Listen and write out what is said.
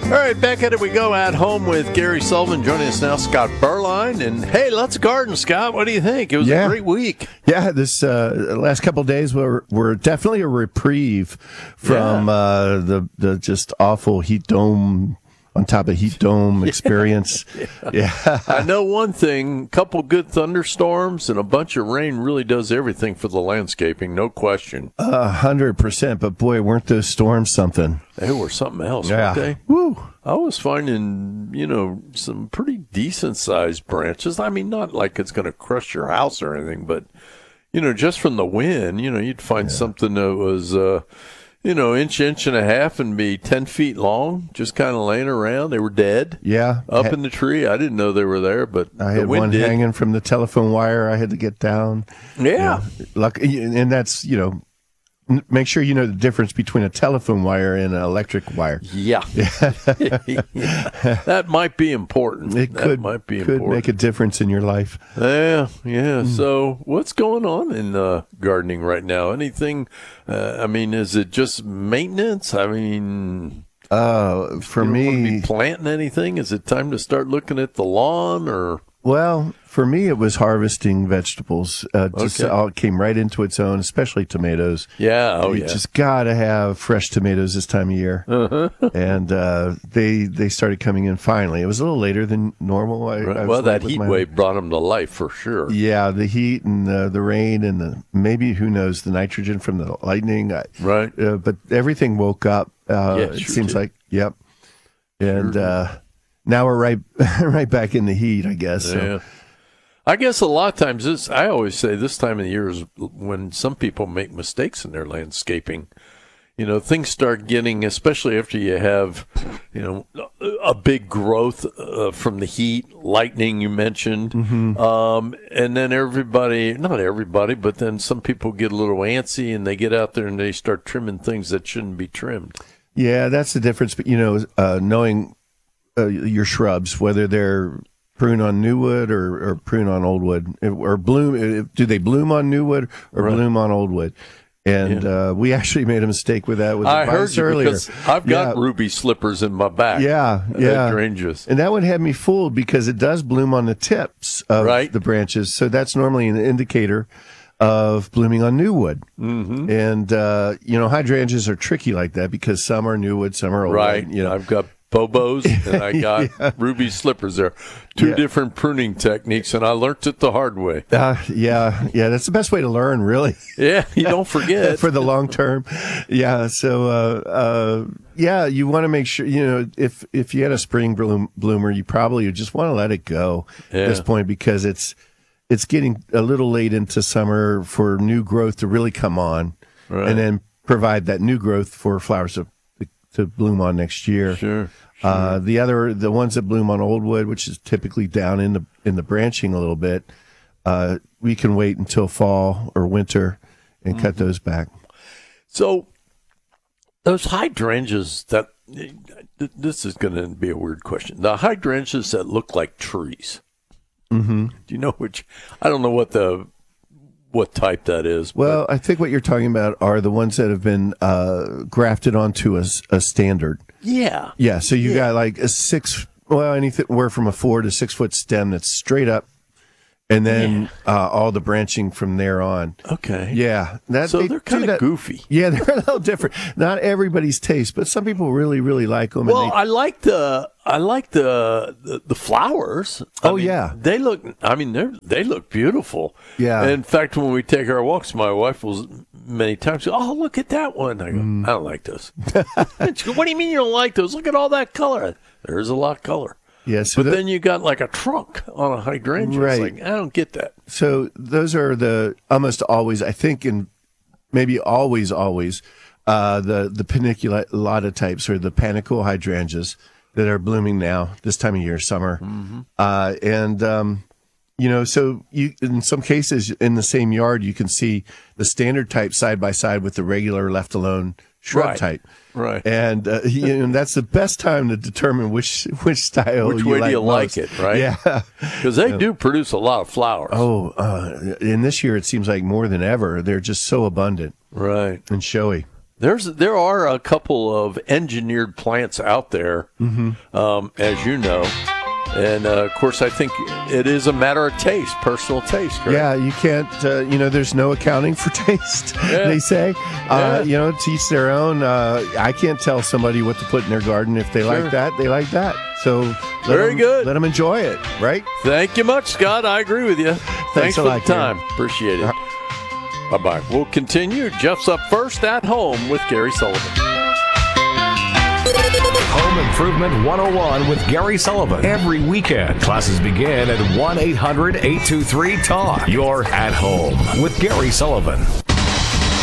All right, back at it we go at home with Gary Sullivan. Joining us now, Scott Berline. And, hey, let's garden, Scott. What do you think? It was a great week. Yeah, this last couple of days were definitely a reprieve from the just awful heat dome on top of heat dome experience. Yeah. I know one thing, a couple good thunderstorms and a bunch of rain really does everything for the landscaping, no question. 100%, but boy, weren't those storms something. They were something else, yeah. weren't they? Woo. I was finding, some pretty decent-sized branches. I mean, not like it's going to crush your house or anything, but, just from the wind, you'd find something that was, inch and a half and be 10 feet long, just kind of laying around. They were dead. Yeah. Up in the tree. I didn't know they were there, but I had the wind one did. hanging from the telephone wire I had to get down. Yeah. And that's, make sure you know the difference between a telephone wire and an electric wire. Yeah. That might be important. It could make a difference in your life. Yeah. So what's going on in gardening right now? Anything, is it just maintenance? For me, be planting anything? Is it time to start looking at the lawn or? Well, for me, it was harvesting vegetables. It came right into its own, especially tomatoes. Yeah, you just got to have fresh tomatoes this time of year. Uh-huh. And they started coming in finally. It was a little later than normal. Well, that heat wave brought them to life for sure. Yeah, the heat and the rain and maybe, who knows, the nitrogen from the lightning. Right. But everything woke up. It seems like, yep. And now we're right back in the heat, I guess. So. Yeah. I guess a lot of times I always say this time of the year is when some people make mistakes in their landscaping. Things start getting, especially after you have, a big growth from the heat, lightning you mentioned. Mm-hmm. And then not everybody, but then some people get a little antsy and they get out there and they start trimming things that shouldn't be trimmed. Yeah, that's the difference. But, knowing your shrubs, whether they're prune on new wood or prune on old wood, or bloom. Do they bloom on new wood or bloom on old wood? And we actually made a mistake with that. I heard you earlier. Because I've got ruby slippers in my back. Yeah. Hydrangeas. And that one had me fooled because it does bloom on the tips of the branches. So that's normally an indicator of blooming on new wood. Mm-hmm. And, hydrangeas are tricky like that because some are new wood, some are old wood. Right. I've got Bobos, and I got ruby slippers there. Two different pruning techniques, and I learned it the hard way. Yeah, that's the best way to learn, really. Yeah, you don't forget. For the long term. Yeah, so, you want to make sure, if you had a spring bloomer, you probably just want to let it go at this point because it's getting a little late into summer for new growth to really come on and then provide that new growth for flowers to bloom on next year. Sure. The ones that bloom on old wood, which is typically down in the branching a little bit, we can wait until fall or winter and cut those back. So those hydrangeas this is going to be a weird question. The hydrangeas that look like trees. Mm-hmm. Do you know which? I don't know what type that is. Well, I think what you're talking about are the ones that have been grafted onto a standard. Yeah. Yeah, so you got like anywhere from a 4 to 6 foot stem that's straight up, and then all the branching from there on. Okay. Yeah. So they're kind of goofy. Yeah, they're a little different. Not everybody's taste, but some people really, really like them. Well, I like the flowers. They look beautiful. Yeah. In fact, when we take our walks, my wife will many times go, "Oh, look at that one." I go, "I don't like those." She goes, "What do you mean you don't like those? Look at all that color." There's a lot of color. Yes, but then you got like a trunk on a hydrangea. Right. It's like, I don't get that. So those are the almost always, I think, and maybe always, the paniculata types or the panicle hydrangeas that are blooming now this time of year, summer. Mm-hmm. So you, in some cases in the same yard, you can see the standard type side by side with the regular left alone shrub type. Right. And that's the best time to determine which style which way do you like it, right? Yeah. Because they do produce a lot of flowers. Oh, and this year it seems like more than ever. They're just so abundant. Right. And showy. There are a couple of engineered plants out there, as you know. And, of course, I think it is a matter of taste, personal taste, correct? Yeah, you can't, there's no accounting for taste, they say. Teach their own. I can't tell somebody what to put in their garden. If they like that, they like that. So Very good. Let them enjoy it, right? Thank you much, Scott. I agree with you. Thanks for the time. Gary. Appreciate it. Bye-bye. We'll continue. Jeff's up first at home with Gary Sullivan. Home Improvement 101 with Gary Sullivan. Every weekend, classes begin at 1-800-823-TALK. You're at home with Gary Sullivan.